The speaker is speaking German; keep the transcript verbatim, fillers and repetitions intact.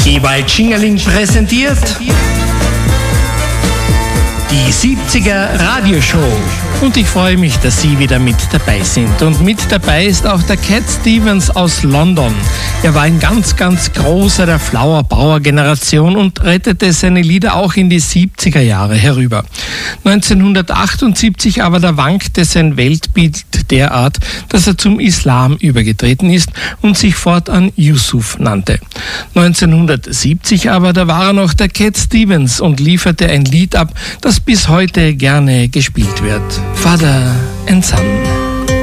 Ewald Schingerling präsentiert die siebziger Radioshow. Und ich freue mich, dass Sie wieder mit dabei sind. Und mit dabei ist auch der Cat Stevens aus London. Er war ein ganz, ganz großer der Flower Power Generation und rettete seine Lieder auch in die siebziger Jahre herüber. neunzehnhundertachtundsiebzig aber da wankte sein Weltbild derart, dass er zum Islam übergetreten ist und sich fortan Yusuf nannte. neunzehnhundertsiebzig aber da war er noch der Cat Stevens und lieferte ein Lied ab, das bis heute gerne gespielt wird. Father and Son.